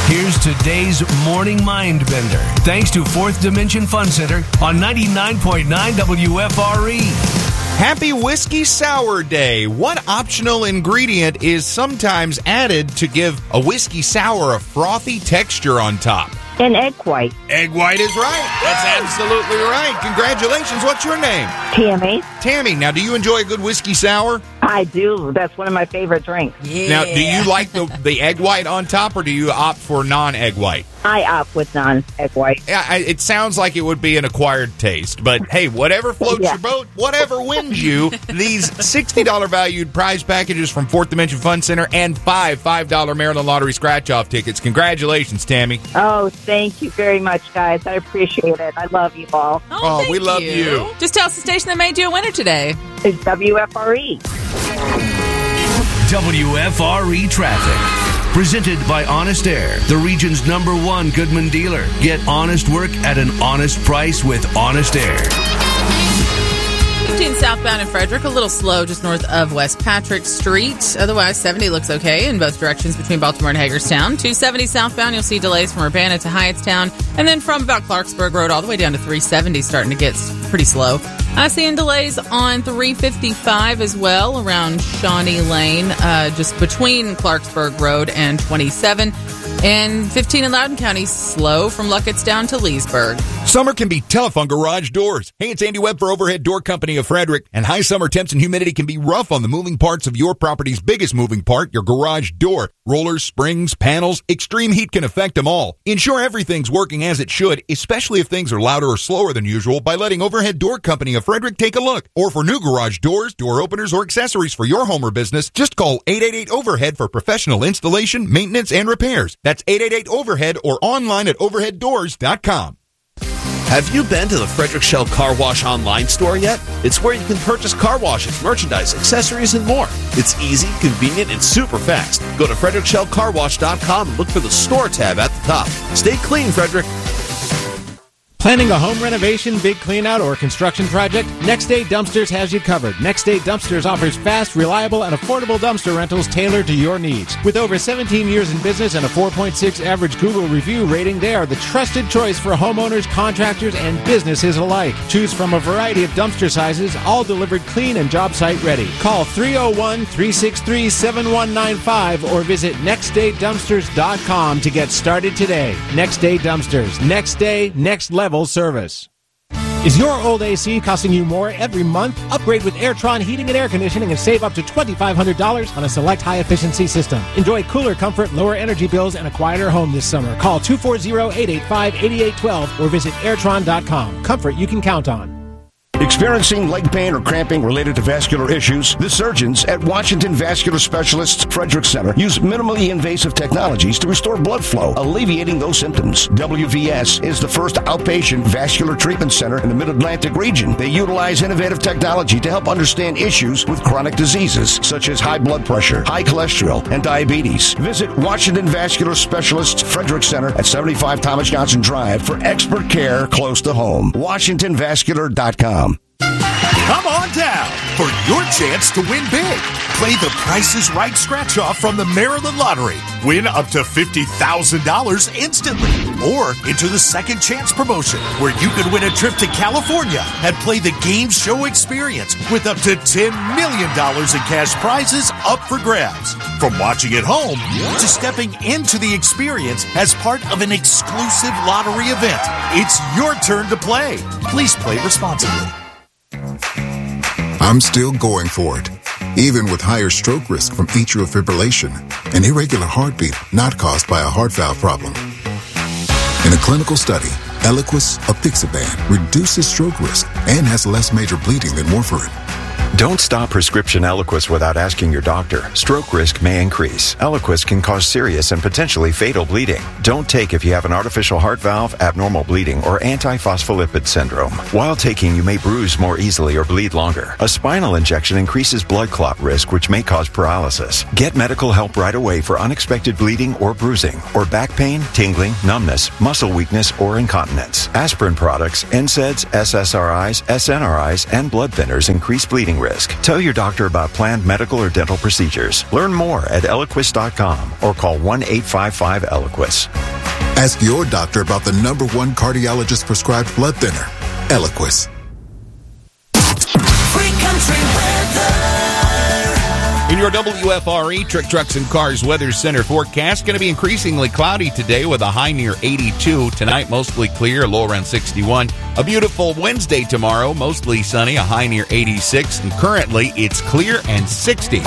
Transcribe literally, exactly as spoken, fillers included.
Here's today's Morning Mind Bender. Thanks to Fourth Dimension Fun Center on ninety-nine point nine W F R E. Happy Whiskey Sour Day. What optional ingredient is sometimes added to give a whiskey sour a frothy texture on top? An egg white. Egg white is right. That's absolutely right. Congratulations. What's your name? Tammy. Tammy, now do you enjoy a good whiskey sour? I do. That's one of my favorite drinks. Yeah. Now, do you like the, the egg white on top, or do you opt for non-egg white? I opt with non-egg white. Yeah, I, it sounds like it would be an acquired taste, but hey, whatever floats Yeah. your boat, whatever wins you, these sixty dollars valued prize packages from Fourth Dimension Fun Center and five five dollar Maryland Lottery scratch-off tickets. Congratulations, Tammy. Oh, thank you very much, guys. I appreciate it. I love you all. Oh, Oh, thank we love you. Just tell us the station that made you a winner today. It's W F R E. W F R E Traffic. Presented by Honest Air, the region's number one Goodman dealer. Get honest work at an honest price with Honest Air. fifteen southbound in Frederick, a little slow just north of West Patrick Street. Otherwise, seventy looks okay in both directions between Baltimore and Hagerstown. two seventy southbound, you'll see delays from Urbana to Hyattstown. And then from about Clarksburg Road all the way down to three seventy, starting to get pretty slow. I see delays on three fifty-five as well around Shawnee Lane, uh, just between Clarksburg Road and twenty-seven. And fifteen in Loudoun County, slow from Luckett's down to Leesburg. Summer can be tough on garage doors. Hey, it's Andy Webb for Overhead Door Company of Frederick. And high summer temps and humidity can be rough on the moving parts of your property's biggest moving part, your garage door. Rollers, springs, panels, extreme heat can affect them all. Ensure everything's working as it should, especially if things are louder or slower than usual, by letting Overhead Door Company of Frederick take a look. Or for new garage doors, door openers, or accessories for your home or business, just call eight eight eight overhead for professional installation, maintenance, and repairs. That's eight eight eight overhead or online at overhead doors dot com. Have you been to the Frederick Shell Car Wash online store yet? It's where you can purchase car washes, merchandise, accessories, and more. It's easy, convenient, and super fast. Go to frederick shell car wash dot com and look for the store tab at the top. Stay clean, Frederick. Planning a home renovation, big cleanout, or construction project? Next Day Dumpsters has you covered. Next Day Dumpsters offers fast, reliable, and affordable dumpster rentals tailored to your needs. With over seventeen years in business and a four point six average Google review rating, they are the trusted choice for homeowners, contractors, and businesses alike. Choose from a variety of dumpster sizes, all delivered clean and job site ready. Call three oh one, three six three, seven one nine five or visit next day dumpsters dot com to get started today. Next Day Dumpsters. Next day, next level service. Is your old A C costing you more every month? Upgrade with Airtron Heating and Air Conditioning and save up to twenty-five hundred dollars on a select high-efficiency system. Enjoy cooler comfort, lower energy bills, and a quieter home this summer. Call two four zero, eight eight five, eight eight one two or visit airtron dot com. Comfort you can count on. Experiencing leg pain or cramping related to vascular issues? The surgeons at Washington Vascular Specialists Frederick Center use minimally invasive technologies to restore blood flow, alleviating those symptoms. W V S is the first outpatient vascular treatment center in the Mid-Atlantic region. They utilize innovative technology to help understand issues with chronic diseases such as high blood pressure, high cholesterol, and diabetes. Visit Washington Vascular Specialists Frederick Center at seventy-five Thomas Johnson Drive for expert care close to home. washington vascular dot com. Come on down for your chance to win big. Play the Price is Right scratch-off from the Maryland Lottery. Win up to fifty thousand dollars instantly. Or enter the Second Chance promotion, where you could win a trip to California and play the game show experience with up to ten million dollars in cash prizes up for grabs. From watching at home to stepping into the experience as part of an exclusive lottery event, it's your turn to play. Please play responsibly. I'm still going for it, even with higher stroke risk from atrial fibrillation, an irregular heartbeat not caused by a heart valve problem. In a clinical study, Eliquis apixaban reduces stroke risk and has less major bleeding than warfarin. Don't stop prescription Eliquis without asking your doctor. Stroke risk may increase. Eliquis can cause serious and potentially fatal bleeding. Don't take if you have an artificial heart valve, abnormal bleeding, or antiphospholipid syndrome. While taking, you may bruise more easily or bleed longer. A spinal injection increases blood clot risk, which may cause paralysis. Get medical help right away for unexpected bleeding or bruising, or back pain, tingling, numbness, muscle weakness, or incontinence. Aspirin products, N SAIDs, S S R Is, S N R Is, and blood thinners increase bleeding aging risk. Tell your doctor about planned medical or dental procedures. Learn more at Eliquis dot com or call one eight five five Eliquis. Ask your doctor about the number one cardiologist prescribed blood thinner, Eliquis. Free country weather. In your W F R E Trick Trucks and Cars Weather Center forecast, going to be increasingly cloudy today with a high near eighty-two. Tonight, mostly clear, low around sixty-one. A beautiful Wednesday tomorrow, mostly sunny, a high near eighty-six. And currently, it's clear and sixty.